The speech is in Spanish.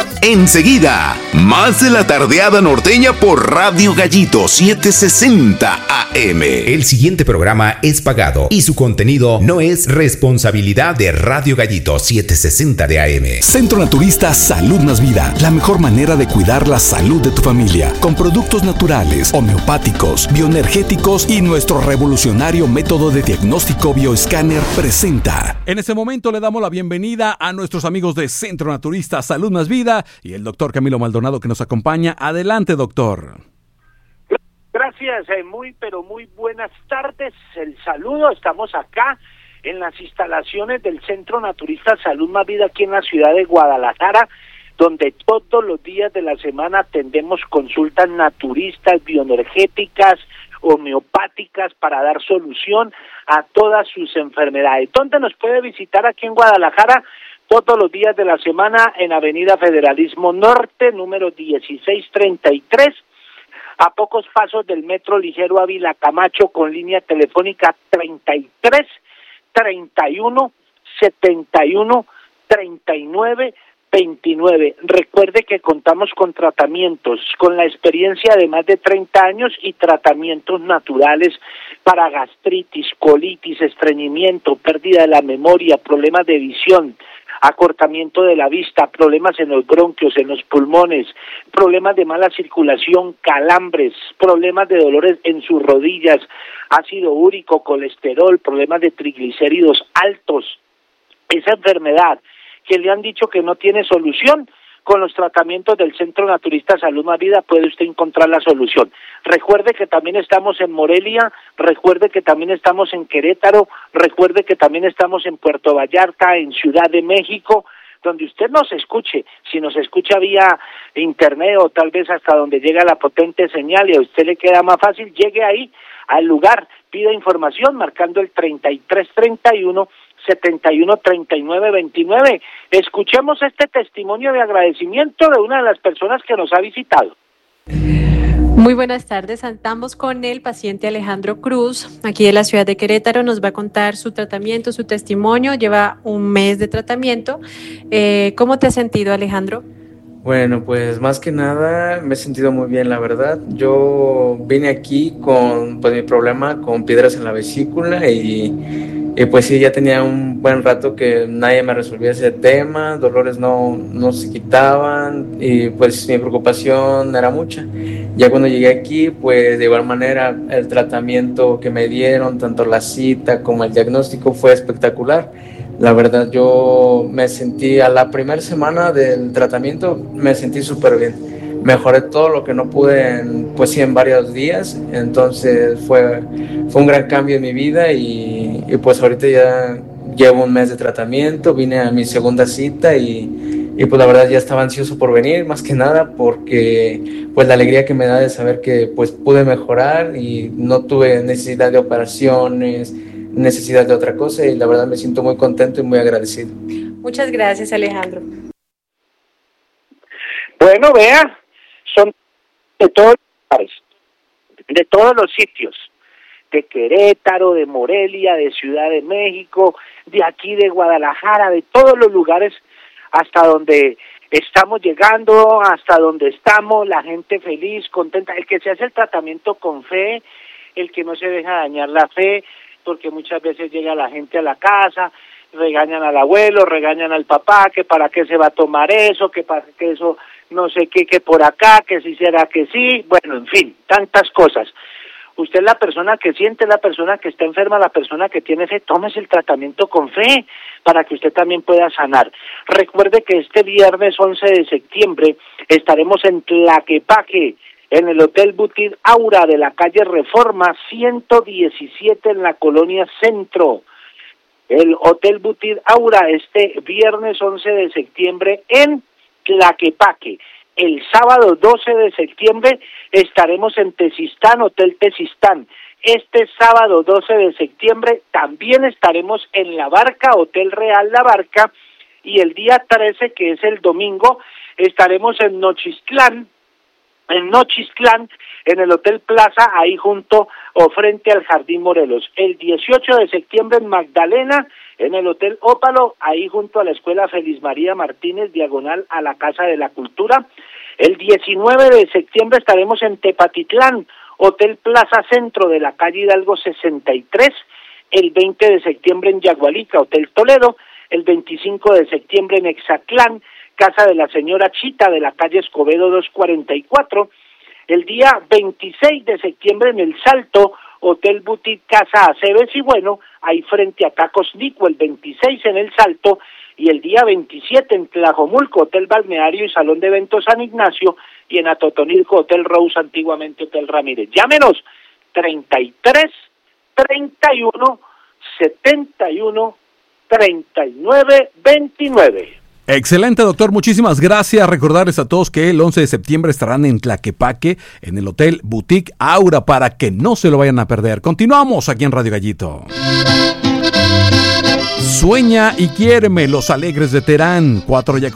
Enseguida, más de la tardeada norteña por Radio Gallito 760 AM. El siguiente programa es pagado y su contenido no es responsabilidad de Radio Gallito 760 de AM. Centro Naturista Salud Más Vida, la mejor manera de cuidar la salud de tu familia, con productos naturales, homeopáticos, bioenergéticos y nuestro revolucionario método de diagnóstico bioescáner presenta. En este momento le damos la bienvenida a nuestros amigos de Centro Naturista Salud Más Vida y el doctor Camilo Maldonado que nos acompaña. Adelante, doctor. Gracias, muy buenas tardes. El saludo, estamos acá en las instalaciones del Centro Naturista Salud Más Vida aquí en la ciudad de Guadalajara, donde todos los días de la semana atendemos consultas naturistas, bioenergéticas, homeopáticas para dar solución a todas sus enfermedades. ¿Dónde nos puede visitar aquí en Guadalajara? Todos los días de la semana en Avenida Federalismo Norte, número 1633, a pocos pasos del Metro Ligero Ávila Camacho, con línea telefónica 33 31 71 39 29. Recuerde que contamos con tratamientos, con la experiencia de más de 30 años y tratamientos naturales para gastritis, colitis, estreñimiento, pérdida de la memoria, problemas de visión, acortamiento de la vista, problemas en los bronquios, en los pulmones, problemas de mala circulación, calambres, problemas de dolores en sus rodillas, ácido úrico, colesterol, problemas de triglicéridos altos. Esa enfermedad que le han dicho que no tiene solución, con los tratamientos del Centro Naturista Salud Más Vida puede usted encontrar la solución. Recuerde que también estamos en Morelia, recuerde que también estamos en Querétaro, recuerde que también estamos en Puerto Vallarta, en Ciudad de México, donde usted nos escuche. Si nos escucha vía internet o tal vez hasta donde llega la potente señal y a usted le queda más fácil, llegue ahí al lugar, pida información marcando el 3331 71 39 29. Escuchemos este testimonio de agradecimiento de una de las personas que nos ha visitado. Muy buenas tardes, estamos con el paciente Alejandro Cruz, aquí de la ciudad de Querétaro. Nos va a contar su tratamiento, su testimonio. Lleva un mes de tratamiento. ¿Cómo te has sentido, Alejandro? Bueno, pues más que nada me he sentido muy bien, la verdad. Yo vine aquí con mi problema con piedras en la vesícula y pues sí, ya tenía un buen rato que nadie me resolvía ese tema, dolores no se quitaban y pues mi preocupación era mucha. Ya cuando llegué aquí, pues de igual manera el tratamiento que me dieron, tanto la cita como el diagnóstico, fue espectacular. La verdad, yo me sentí a la primera semana del tratamiento, me sentí súper bien. Mejoré todo lo que no pude en varios días, entonces fue un gran cambio en mi vida y pues ahorita ya llevo un mes de tratamiento, vine a mi segunda cita y pues la verdad ya estaba ansioso por venir, más que nada porque pues la alegría que me da de saber que pues pude mejorar y no tuve necesidad de operaciones, necesidad de otra cosa, y la verdad me siento muy contento y muy agradecido. Muchas gracias, Alejandro. Bueno, vea, son de todos los lugares, de todos los sitios, de Querétaro, de Morelia, de Ciudad de México, de aquí de Guadalajara, de todos los lugares hasta donde estamos llegando, hasta donde estamos, la gente feliz, contenta, el que se hace el tratamiento con fe, el que no se deja dañar la fe, porque muchas veces llega la gente a la casa, regañan al abuelo, regañan al papá, que para qué se va a tomar eso, que para qué eso no sé qué, que por acá, que si será que sí, bueno, en fin, tantas cosas. Usted es la persona que siente, la persona que está enferma, la persona que tiene fe, tómese el tratamiento con fe para que usted también pueda sanar. Recuerde que este viernes 11 de septiembre estaremos en Tlaquepaque, en el Hotel Boutique Aura de la calle Reforma 117 en la Colonia Centro. El Hotel Boutique Aura este viernes 11 de septiembre en Tlaquepaque. El sábado 12 de septiembre estaremos en Tezistán, Hotel Tezistán. Este sábado 12 de septiembre también estaremos en La Barca, Hotel Real La Barca. Y el día 13, que es el domingo, estaremos en Nochistlán, en Nochistlán, en el Hotel Plaza, ahí junto o frente al Jardín Morelos. El 18 de septiembre en Magdalena, en el Hotel Ópalo, ahí junto a la Escuela Feliz María Martínez, diagonal a la Casa de la Cultura. El 19 de septiembre estaremos en Tepatitlán, Hotel Plaza Centro de la calle Hidalgo 63. El 20 de septiembre en Yagualica, Hotel Toledo. El 25 de septiembre en Exatlán, Casa de la Señora Chita de la calle Escobedo 244. El día 26 de septiembre en El Salto, Hotel Boutique Casa Aceves y bueno, ahí frente a Tacos Nico, el 26 en El Salto, y el día 27 en Tlajomulco, Hotel Balneario y Salón de Eventos San Ignacio, y en Atotonilco, Hotel Rose, antiguamente Hotel Ramírez. Llámenos 33 31 71 39 29. Excelente, doctor. Muchísimas gracias. Recordarles a todos que el 11 de septiembre estarán en Tlaquepaque, en el Hotel Boutique Aura, para que no se lo vayan a perder. Continuamos aquí en Radio Gallito. Sueña y quiéreme, Los Alegres de Terán. 4 ya